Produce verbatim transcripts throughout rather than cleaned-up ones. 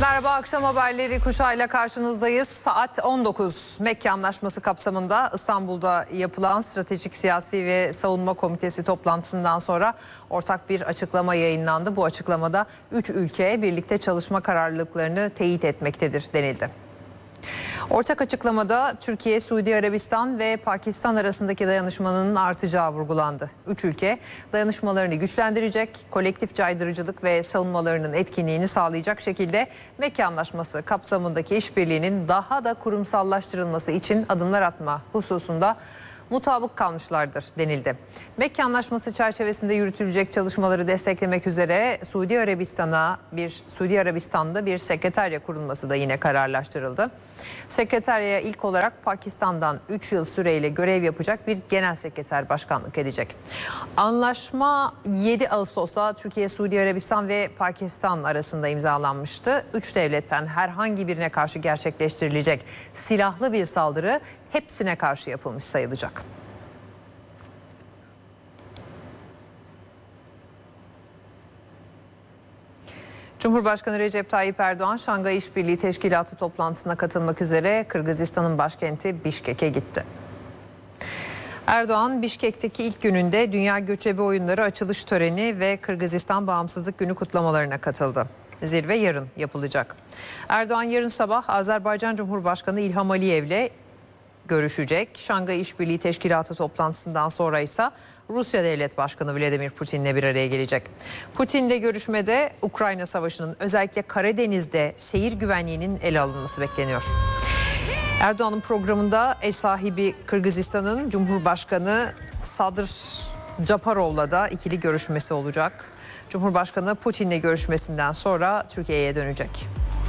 Merhaba, akşam haberleri kuşağıyla karşınızdayız. Saat on dokuz. Mekke Anlaşması kapsamında İstanbul'da yapılan Stratejik Siyasi ve Savunma Komitesi toplantısından sonra ortak bir açıklama yayınlandı. Bu açıklamada üç ülke birlikte çalışma kararlılıklarını teyit etmektedir denildi. Ortak açıklamada Türkiye, Suudi Arabistan ve Pakistan arasındaki dayanışmanın artacağı vurgulandı. Üç ülke dayanışmalarını güçlendirecek, kolektif caydırıcılık ve savunmalarının etkinliğini sağlayacak şekilde Mekke Anlaşması kapsamındaki işbirliğinin daha da kurumsallaştırılması için adımlar atma hususunda mutabık kalmışlardır denildi. Mekke Anlaşması çerçevesinde yürütülecek çalışmaları desteklemek üzere Suudi Arabistan'a bir Suudi Arabistan'da bir sekreterya kurulması da yine kararlaştırıldı. Sekreteryaya ilk olarak Pakistan'dan üç yıl süreyle görev yapacak bir genel sekreter başkanlık edecek. Anlaşma yedi Ağustos'ta Türkiye, Suudi Arabistan ve Pakistan arasında imzalanmıştı. Üç devletten herhangi birine karşı gerçekleştirilecek silahlı bir saldırı hepsine karşı yapılmış sayılacak. Cumhurbaşkanı Recep Tayyip Erdoğan, Şangay İşbirliği Teşkilatı toplantısına katılmak üzere Kırgızistan'ın başkenti Bişkek'e gitti. Erdoğan, Bişkek'teki ilk gününde Dünya Göçebe Oyunları açılış töreni ve Kırgızistan Bağımsızlık Günü kutlamalarına katıldı. Zirve yarın yapılacak. Erdoğan yarın sabah Azerbaycan Cumhurbaşkanı İlham Aliyev'le görüşecek. Şangay İşbirliği Teşkilatı toplantısından sonra ise Rusya Devlet Başkanı Vladimir Putin'le bir araya gelecek. Putin'le görüşmede Ukrayna Savaşı'nın özellikle Karadeniz'de seyir güvenliğinin ele alınması bekleniyor. Erdoğan'ın programında ev sahibi Kırgızistan'ın Cumhurbaşkanı Sadır Japarov'la da ikili görüşmesi olacak. Cumhurbaşkanı Putin'le görüşmesinden sonra Türkiye'ye dönecek.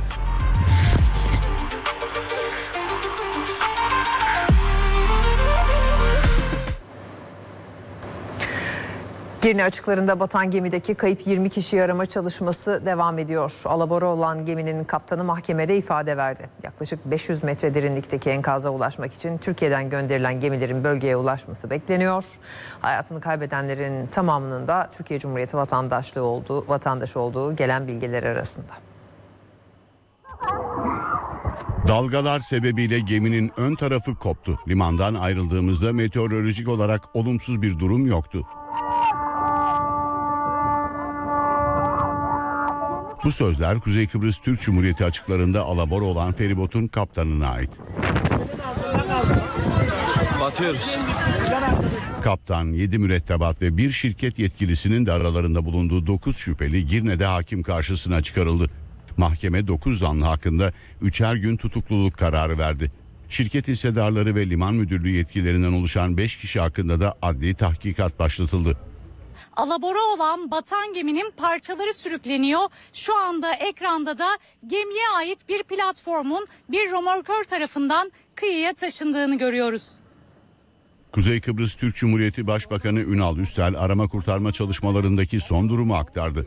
Girne açıklarında batan gemideki kayıp yirmi kişiyi arama çalışması devam ediyor. Alabora olan geminin kaptanı mahkemede ifade verdi. Yaklaşık beş yüz metre derinlikteki enkaza ulaşmak için Türkiye'den gönderilen gemilerin bölgeye ulaşması bekleniyor. Hayatını kaybedenlerin tamamının da Türkiye Cumhuriyeti vatandaşlığı olduğu, vatandaşı olduğu gelen bilgiler arasında. Dalgalar sebebiyle geminin ön tarafı koptu. Limandan ayrıldığımızda meteorolojik olarak olumsuz bir durum yoktu. Bu sözler Kuzey Kıbrıs Türk Cumhuriyeti açıklarında alabora olan feribotun kaptanına ait. Batıyoruz. Kaptan, yedi mürettebat ve bir şirket yetkilisinin de aralarında bulunduğu dokuz şüpheli Girne'de hakim karşısına çıkarıldı. Mahkeme dokuz zanlı hakkında üçer gün tutukluluk kararı verdi. Şirket hissedarları ve liman müdürlüğü yetkililerinden oluşan beş kişi hakkında da adli tahkikat başlatıldı. Alabora olan batan geminin parçaları sürükleniyor. Şu anda ekranda da gemiye ait bir platformun bir römorkör tarafından kıyıya taşındığını görüyoruz. Kuzey Kıbrıs Türk Cumhuriyeti Başbakanı Ünal Üstel arama kurtarma çalışmalarındaki son durumu aktardı.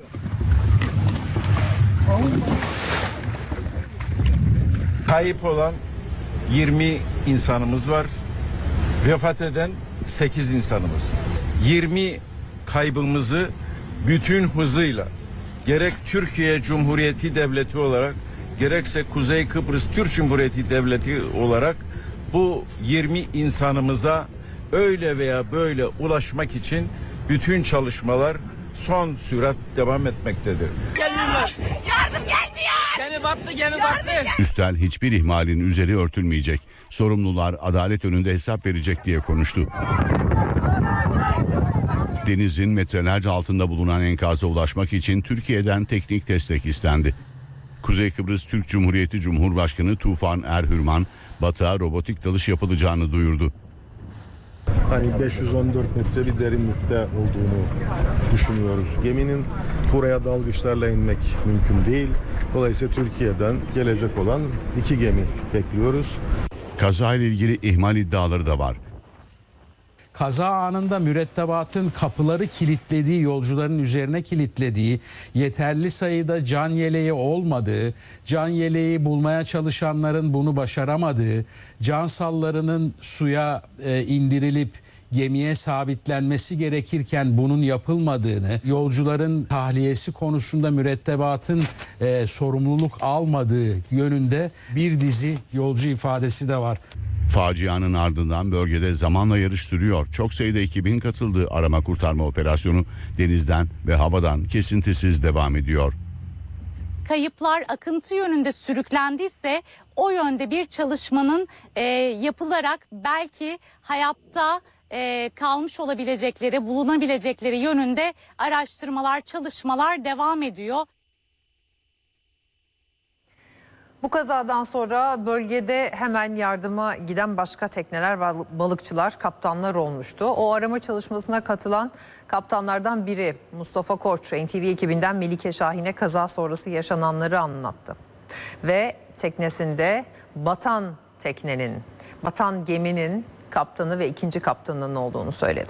Kayıp olan yirmi insanımız var. Vefat eden sekiz insanımız. yirmi kaybımızı bütün hızıyla gerek Türkiye Cumhuriyeti Devleti olarak gerekse Kuzey Kıbrıs Türk Cumhuriyeti Devleti olarak bu yirmi insanımıza öyle veya böyle ulaşmak için bütün çalışmalar son sürat devam etmektedir. Gelmiyorlar. Yardım gelmiyor. Gemi battı, gemi battı. Üstel hiçbir ihmalin üzeri örtülmeyecek. Sorumlular adalet önünde hesap verecek diye konuştu. Denizin metrelerce altında bulunan enkaza ulaşmak için Türkiye'den teknik destek istendi. Kuzey Kıbrıs Türk Cumhuriyeti Cumhurbaşkanı Tufan Erhürman, batığa robotik dalış yapılacağını duyurdu. Hani beş yüz on dört metre bir derinlikte olduğunu düşünüyoruz. Geminin buraya dalgıçlarla inmek mümkün değil. Dolayısıyla Türkiye'den gelecek olan iki gemi bekliyoruz. Kaza ile ilgili ihmal iddiaları da var. Kaza anında mürettebatın kapıları kilitlediği, yolcuların üzerine kilitlediği, yeterli sayıda can yeleği olmadığı, can yeleği bulmaya çalışanların bunu başaramadığı, can sallarının suya e, indirilip gemiye sabitlenmesi gerekirken bunun yapılmadığını, yolcuların tahliyesi konusunda mürettebatın e, sorumluluk almadığı yönünde bir dizi yolcu ifadesi de var. Facianın ardından bölgede zamanla yarış sürüyor. Çok sayıda ekibin katıldığı arama kurtarma operasyonu denizden ve havadan kesintisiz devam ediyor. Kayıplar akıntı yönünde sürüklendiyse o yönde bir çalışmanın e, yapılarak belki hayatta e, kalmış olabilecekleri, bulunabilecekleri yönünde araştırmalar, çalışmalar devam ediyor. Bu kazadan sonra bölgede hemen yardıma giden başka tekneler, balıkçılar, kaptanlar olmuştu. O arama çalışmasına katılan kaptanlardan biri Mustafa Koç, N T V ekibinden Melike Şahin'e kaza sonrası yaşananları anlattı. Ve teknesinde batan teknenin, batan geminin kaptanı ve ikinci kaptanının olduğunu söyledi.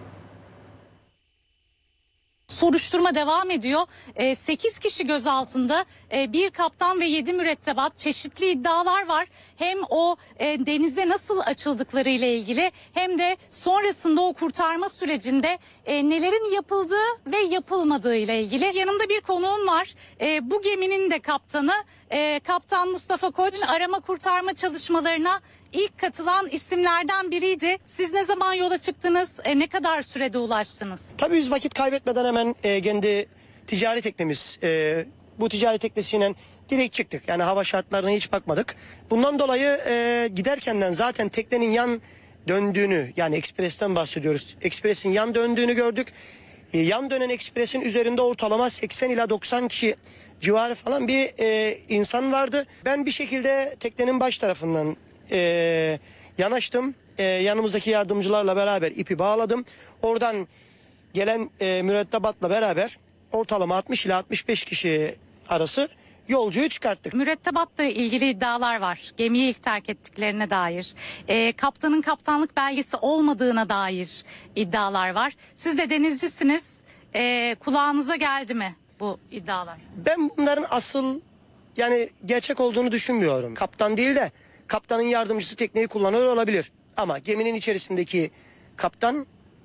Soruşturma devam ediyor. sekiz kişi gözaltında, bir kaptan ve yedi mürettebat, çeşitli iddialar var. Hem o e, denize nasıl açıldıkları ile ilgili hem de sonrasında o kurtarma sürecinde e, nelerin yapıldığı ve yapılmadığı ile ilgili. Yanımda bir konuğum var. E, bu geminin de kaptanı e, Kaptan Mustafa Koç. Arama kurtarma çalışmalarına ilk katılan isimlerden biriydi. Siz ne zaman yola çıktınız? E, ne kadar sürede ulaştınız? Tabii biz vakit kaybetmeden hemen e, kendi ticari teknemiz, e, bu ticari teknesiyle direkt çıktık. Yani hava şartlarına hiç bakmadık. Bundan dolayı e, giderkenden zaten teknenin yan döndüğünü, yani Ekspres'ten bahsediyoruz. Ekspres'in yan döndüğünü gördük. E, yan dönen Ekspres'in üzerinde ortalama seksen ila doksan kişi civarı falan bir e, insan vardı. Ben bir şekilde teknenin baş tarafından e, yanaştım. E, yanımızdaki yardımcılarla beraber ipi bağladım. Oradan gelen e, mürettebatla beraber ortalama altmış ila altmış beş kişi arası yolcuyu çıkarttık. Mürettebatla ilgili iddialar var. Gemiyi ilk terk ettiklerine dair. E, kaptanın kaptanlık belgesi olmadığına dair iddialar var. Siz de denizcisiniz. E, kulağınıza geldi mi bu iddialar? Ben bunların asıl yani gerçek olduğunu düşünmüyorum. Kaptan değil de kaptanın yardımcısı tekneyi kullanıyor olabilir. Ama geminin içerisindeki kaptan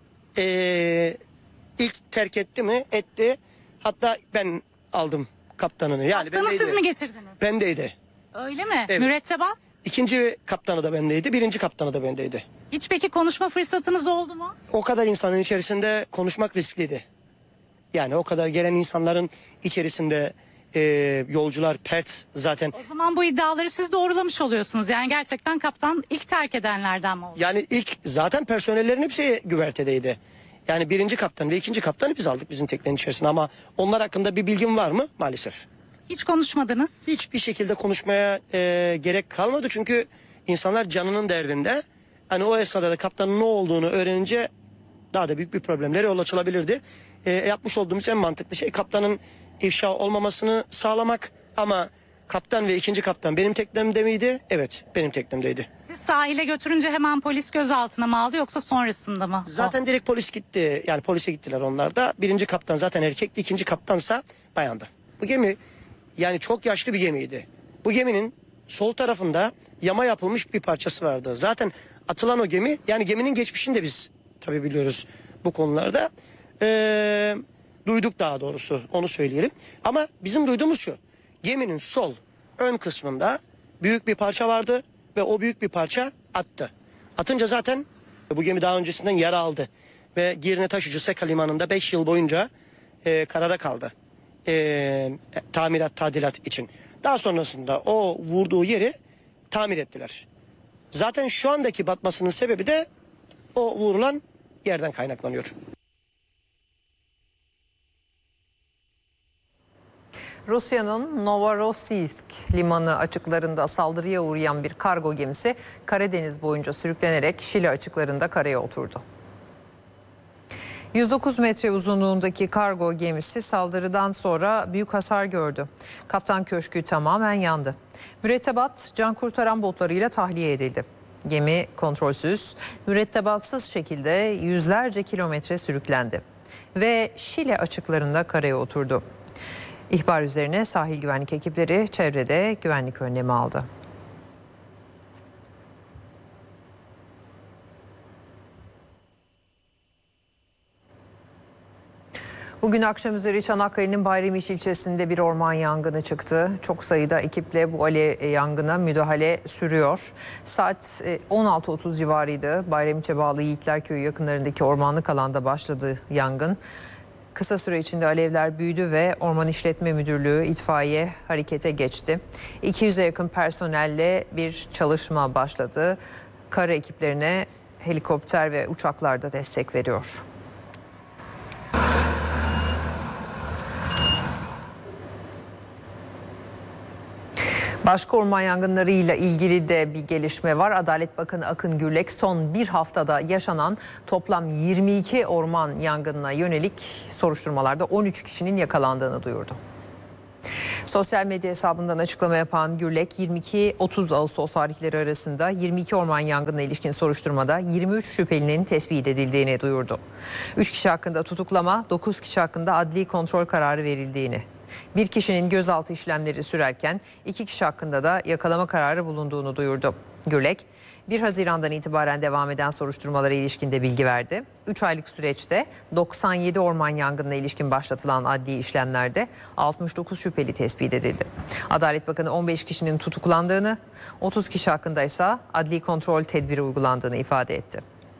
e, ilk terk etti mi? Etti. Hatta ben aldım kaptanını. Yani Kaptanı bendeydi. siz mi getirdiniz? Bendeydi. Öyle mi? Evet. Mürettebat? İkinci kaptanı da bendeydi. Birinci kaptanı da bendeydi. Hiç peki konuşma fırsatınız oldu mu? O kadar insanın içerisinde konuşmak riskliydi. Yani o kadar gelen insanların içerisinde e, yolcular pert zaten. O zaman bu iddiaları siz doğrulamış oluyorsunuz. Yani gerçekten kaptan ilk terk edenlerden mi oldu? Yani ilk zaten personellerin hepsi güvertedeydi. Yani birinci kaptan ve ikinci kaptanı biz aldık bizim teknenin içerisine, ama onlar hakkında bir bilgim var mı? Maalesef. Hiç konuşmadınız. Hiçbir şekilde konuşmaya e, gerek kalmadı çünkü insanlar canının derdinde. Hani o esnada da kaptanın ne olduğunu öğrenince daha da büyük bir problemlere yol açılabilirdi. E, yapmış olduğumuz en mantıklı şey kaptanın ifşa olmamasını sağlamak, ama kaptan ve ikinci kaptan benim teknemde miydi? Evet, benim teknemdeydi. Siz sahile götürünce hemen polis gözaltına mı aldı yoksa sonrasında mı? Zaten direkt polis gitti. Yani polise gittiler onlar da. Birinci kaptan zaten erkekti, ikinci kaptansa bayandı. Bu gemi yani çok yaşlı bir gemiydi. Bu geminin sol tarafında yama yapılmış bir parçası vardı. Zaten atılan o gemi, yani geminin geçmişini de biz tabii biliyoruz bu konularda. Ee, duyduk daha doğrusu, onu söyleyelim. Ama bizim duyduğumuz şu: geminin sol ön kısmında büyük bir parça vardı ve o büyük bir parça attı. Atınca zaten bu gemi daha öncesinden yara aldı ve Girne Taşucu Seka Limanı'nda beş yıl boyunca e, karada kaldı. E, tamirat, tadilat için. Daha sonrasında o vurduğu yeri tamir ettiler. Zaten şu andaki batmasının sebebi de o vurulan yerden kaynaklanıyor. Rusya'nın Novorossiysk limanı açıklarında saldırıya uğrayan bir kargo gemisi Karadeniz boyunca sürüklenerek Şili açıklarında karaya oturdu. yüz dokuz metre uzunluğundaki kargo gemisi saldırıdan sonra büyük hasar gördü. Kaptan köşkü tamamen yandı. Mürettebat can kurtaran botlarıyla tahliye edildi. Gemi kontrolsüz, mürettebatsız şekilde yüzlerce kilometre sürüklendi ve Şili açıklarında karaya oturdu. İhbar üzerine sahil güvenlik ekipleri çevrede güvenlik önlemi aldı. Bugün akşam üzeri Çanakkale'nin Bayramiçi ilçesinde bir orman yangını çıktı. Çok sayıda ekiple bu alev yangına müdahale sürüyor. Saat on altı otuz civarıydı. Bayramiç'e bağlı Yiğitler Köyü yakınlarındaki ormanlık alanda başladı yangın. Kısa süre içinde alevler büyüdü ve Orman İşletme Müdürlüğü, itfaiye harekete geçti. iki yüze yakın personelle bir çalışma başladı. Kara ekiplerine helikopter ve uçaklar da destek veriyor. Başka orman yangınlarıyla ilgili de bir gelişme var. Adalet Bakanı Akın Gürlek son bir haftada yaşanan toplam yirmi iki orman yangınına yönelik soruşturmalarda on üç kişinin yakalandığını duyurdu. Sosyal medya hesabından açıklama yapan Gürlek, yirmi iki otuz Ağustos tarihleri arasında yirmi iki orman yangınına ilişkin soruşturmada yirmi üç şüphelinin tespit edildiğini duyurdu. üç kişi hakkında tutuklama, dokuz kişi hakkında adli kontrol kararı verildiğini, bir kişinin gözaltı işlemleri sürerken iki kişi hakkında da yakalama kararı bulunduğunu duyurdu. Gürlek, bir Haziran'dan itibaren devam eden soruşturmalara ilişkin de bilgi verdi. üç aylık süreçte doksan yedi orman yangınına ilişkin başlatılan adli işlemlerde altmış dokuz şüpheli tespit edildi. Adalet Bakanı on beş kişinin tutuklandığını, otuz kişi hakkında ise adli kontrol tedbiri uygulandığını ifade etti.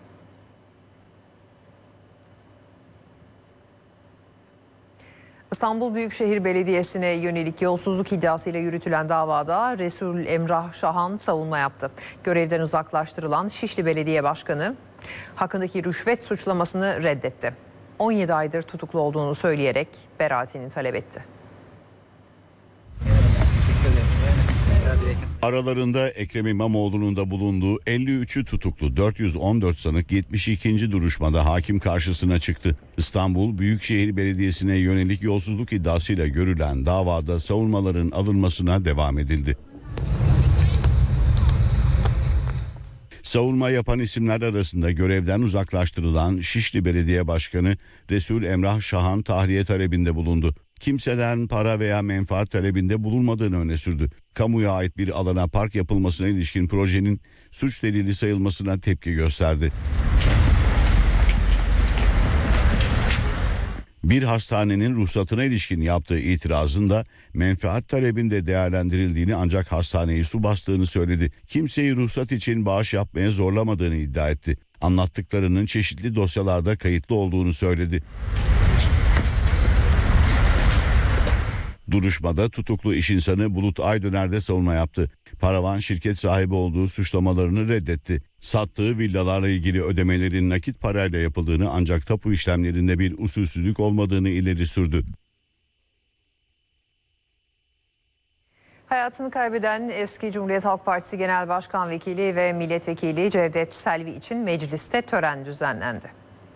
İstanbul Büyükşehir Belediyesi'ne yönelik yolsuzluk iddiasıyla yürütülen davada Resul Emrah Şahan savunma yaptı. Görevden uzaklaştırılan Şişli Belediye Başkanı hakkındaki rüşvet suçlamasını reddetti. on yedi aydır tutuklu olduğunu söyleyerek beraatini talep etti. Aralarında Ekrem İmamoğlu'nun da bulunduğu elli üçü tutuklu dört yüz on dört sanık yetmiş ikinci duruşmada hakim karşısına çıktı. İstanbul Büyükşehir Belediyesi'ne yönelik yolsuzluk iddiasıyla görülen davada savunmaların alınmasına devam edildi. Savunma yapan isimler arasında görevden uzaklaştırılan Şişli Belediye Başkanı Resul Emrah Şahan tahliye talebinde bulundu. Kimseden para veya menfaat talebinde bulunmadığını öne sürdü. Kamuya ait bir alana park yapılmasına ilişkin projenin suç delili sayılmasına tepki gösterdi. Bir hastanenin ruhsatına ilişkin yaptığı itirazında menfaat talebinde değerlendirildiğini ancak hastaneyi su bastığını söyledi. Kimseyi ruhsat için bağış yapmaya zorlamadığını iddia etti. Anlattıklarının çeşitli dosyalarda kayıtlı olduğunu söyledi. Duruşmada tutuklu iş insanı Bulut Aydöner de savunma yaptı. Paravan şirket sahibi olduğu suçlamalarını reddetti. Sattığı villalarla ilgili ödemelerin nakit parayla yapıldığını ancak tapu işlemlerinde bir usulsüzlük olmadığını ileri sürdü. Hayatını kaybeden eski Cumhuriyet Halk Partisi Genel Başkan Vekili ve Milletvekili Cevdet Selvi için mecliste tören düzenlendi.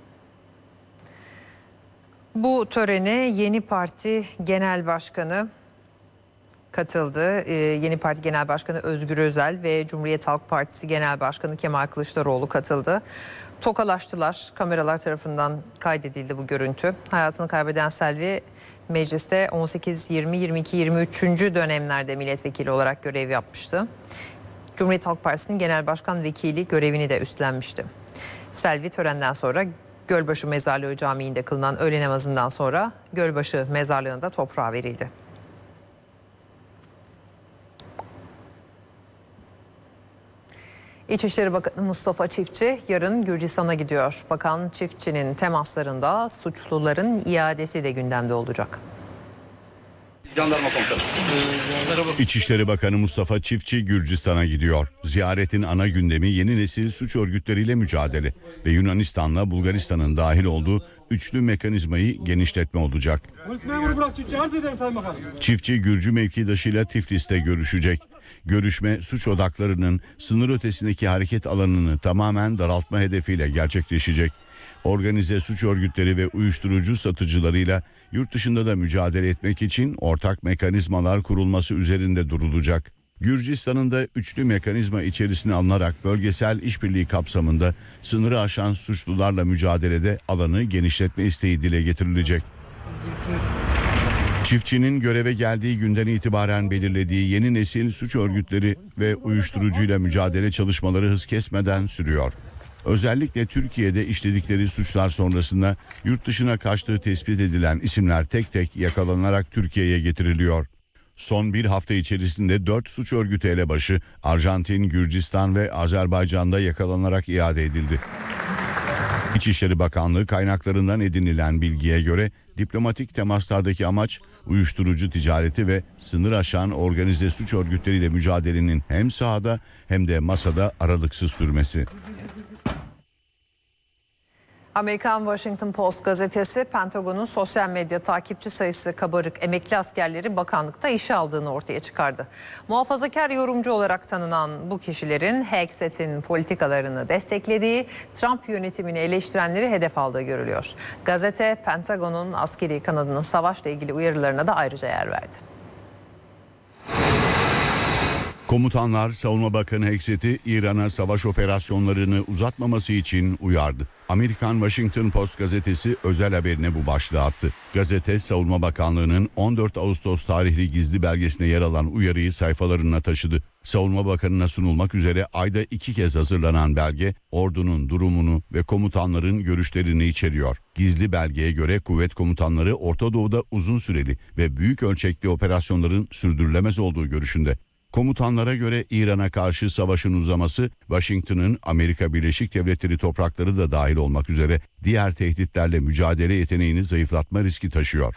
Bu törene Yeni Parti Genel Başkanı katıldı. Ee, Yeni Parti Genel Başkanı Özgür Özel ve Cumhuriyet Halk Partisi Genel Başkanı Kemal Kılıçdaroğlu katıldı. Tokalaştılar. Kameralar tarafından kaydedildi bu görüntü. Hayatını kaybeden Selvi mecliste on sekiz, yirmi, yirmi iki, yirmi üçüncü dönemlerde milletvekili olarak görev yapmıştı. Cumhuriyet Halk Partisi'nin Genel Başkan Vekili görevini de üstlenmişti. Selvi törenden sonra Gölbaşı Mezarlığı Camii'nde kılınan öğle namazından sonra Gölbaşı Mezarlığı'nda toprağa verildi. İçişleri Bakanı Mustafa Çiftçi yarın Gürcistan'a gidiyor. Bakan Çiftçi'nin temaslarında suçluların iadesi de gündemde olacak. Jandarma komutanı. İçişleri Bakanı Mustafa Çiftçi Gürcistan'a gidiyor. Ziyaretin ana gündemi yeni nesil suç örgütleriyle mücadele ve Yunanistan'la Bulgaristan'ın dahil olduğu üçlü mekanizmayı genişletme olacak. Çiftçi Gürcü mevkidaşıyla Tiflis'te görüşecek. Görüşme suç odaklarının sınır ötesindeki hareket alanını tamamen daraltma hedefiyle gerçekleşecek. Organize suç örgütleri ve uyuşturucu satıcılarıyla yurt dışında da mücadele etmek için ortak mekanizmalar kurulması üzerinde durulacak. Gürcistan'ın da üçlü mekanizma içerisine alınarak bölgesel işbirliği kapsamında sınırı aşan suçlularla mücadelede alanı genişletme isteği dile getirilecek. Çiftçinin göreve geldiği günden itibaren belirlediği yeni nesil suç örgütleri ve uyuşturucuyla mücadele çalışmaları hız kesmeden sürüyor. Özellikle Türkiye'de işledikleri suçlar sonrasında yurt dışına kaçtığı tespit edilen isimler tek tek yakalanarak Türkiye'ye getiriliyor. Son bir hafta içerisinde dört suç örgütü elebaşı Arjantin, Gürcistan ve Azerbaycan'da yakalanarak iade edildi. İçişleri Bakanlığı kaynaklarından edinilen bilgiye göre diplomatik temaslardaki amaç uyuşturucu ticareti ve sınır aşan organize suç örgütleriyle mücadelenin hem sahada hem de masada aralıksız sürmesi. Amerikan Washington Post gazetesi Pentagon'un sosyal medya takipçi sayısı kabarık emekli askerleri bakanlıkta işe aldığını ortaya çıkardı. Muhafazakar yorumcu olarak tanınan bu kişilerin Hexet'in politikalarını desteklediği, Trump yönetimini eleştirenleri hedef aldığı görülüyor. Gazete Pentagon'un askeri kanadının savaşla ilgili uyarılarına da ayrıca yer verdi. Komutanlar Savunma Bakanı Hexet'i İran'a savaş operasyonlarını uzatmaması için uyardı. Amerikan Washington Post gazetesi özel haberine bu başlığı attı. Gazete, Savunma Bakanlığı'nın on dört Ağustos tarihli gizli belgesine yer alan uyarıyı sayfalarına taşıdı. Savunma Bakanı'na sunulmak üzere ayda iki kez hazırlanan belge, ordunun durumunu ve komutanların görüşlerini içeriyor. Gizli belgeye göre kuvvet komutanları Orta Doğu'da uzun süreli ve büyük ölçekli operasyonların sürdürülemez olduğu görüşünde. Komutanlara göre İran'a karşı savaşın uzaması, Washington'ın Amerika Birleşik Devletleri toprakları da dahil olmak üzere diğer tehditlerle mücadele yeteneğini zayıflatma riski taşıyor.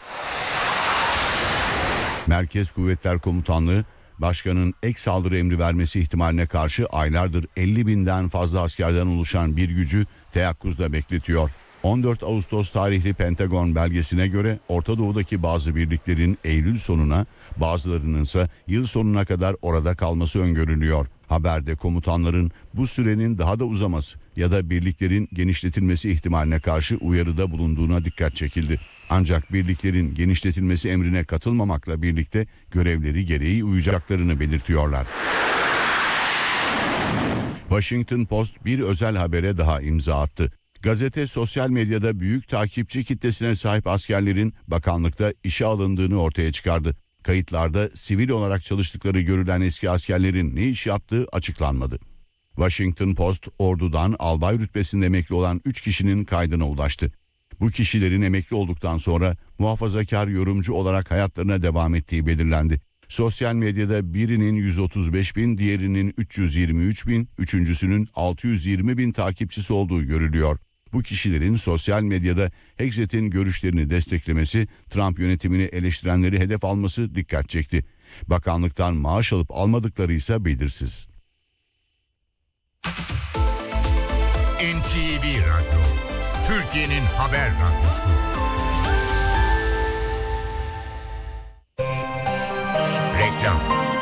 Merkez Kuvvetler Komutanlığı, Başkanın ek saldırı emri vermesi ihtimaline karşı aylardır elli binden fazla askerden oluşan bir gücü teyakkuzda bekletiyor. on dört Ağustos tarihli Pentagon belgesine göre Orta Doğu'daki bazı birliklerin Eylül sonuna, bazılarının ise yıl sonuna kadar orada kalması öngörülüyor. Haberde komutanların bu sürenin daha da uzaması ya da birliklerin genişletilmesi ihtimaline karşı uyarıda bulunduğuna dikkat çekildi. Ancak birliklerin genişletilmesi emrine katılmamakla birlikte görevleri gereği uyacaklarını belirtiyorlar. Washington Post bir özel habere daha imza attı. Gazete sosyal medyada büyük takipçi kitlesine sahip askerlerin bakanlıkta işe alındığını ortaya çıkardı. Kayıtlarda sivil olarak çalıştıkları görülen eski askerlerin ne iş yaptığı açıklanmadı. Washington Post, ordudan albay rütbesinde emekli olan üç kişinin kaydına ulaştı. Bu kişilerin emekli olduktan sonra muhafazakar yorumcu olarak hayatlarına devam ettiği belirlendi. Sosyal medyada birinin yüz otuz beş bin, diğerinin üç yüz yirmi üç bin, üçüncüsünün altı yüz yirmi bin takipçisi olduğu görülüyor. Bu kişilerin sosyal medyada Hexet'in görüşlerini desteklemesi, Trump yönetimini eleştirenleri hedef alması dikkat çekti. Bakanlıktan maaş alıp almadıkları ise belirsiz. N T V Radyo, Türkiye'nin haber radyosu. Reklam.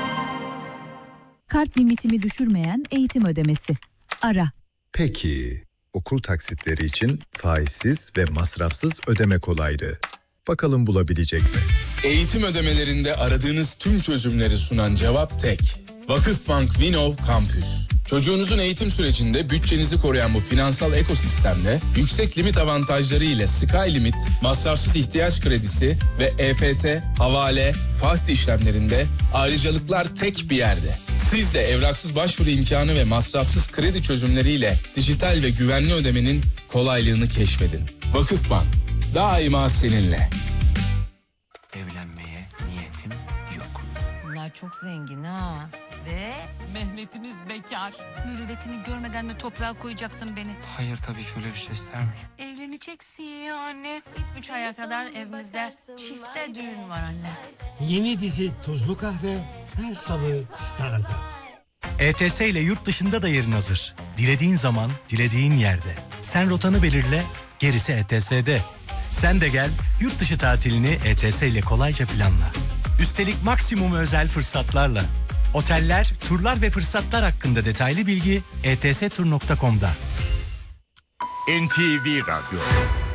Kart limitimi düşürmeyen eğitim ödemesi. Ara. Peki, okul taksitleri için faizsiz ve masrafsız ödeme kolaylığı. Bakalım bulabilecek mi? Eğitim ödemelerinde aradığınız tüm çözümleri sunan cevap tek. Vakıfbank Vinov Campus. Çocuğunuzun eğitim sürecinde bütçenizi koruyan bu finansal ekosistemde yüksek limit avantajları ile Sky Limit, masrafsız ihtiyaç kredisi ve E F T, havale, fast işlemlerinde ayrıcalıklar tek bir yerde. Siz de evraksız başvuru imkanı ve masrafsız kredi çözümleriyle dijital ve güvenli ödemenin kolaylığını keşfedin. Vakıfbank, daima seninle. Evlenmeye niyetim yok. Bunlar çok zengin ha. Ve Mehmet'imiz bekar. Mürüvvetini görmeden mi toprağa koyacaksın beni? Hayır, tabii ki öyle bir şey ister miyim? Evleneceksin ya anne. üç aya kadar evimizde çifte düğün var anne. Yeni dizi Tuzlu Kahve her salı Star'da. E T S ile yurt dışında da yerin hazır. Dilediğin zaman, dilediğin yerde. Sen rotanı belirle, gerisi E T S'de. Sen de gel, yurt dışı tatilini E T S ile kolayca planla. Üstelik maksimum özel fırsatlarla. Oteller, turlar ve fırsatlar hakkında detaylı bilgi e t s tur nokta com'da. N T V Radyo,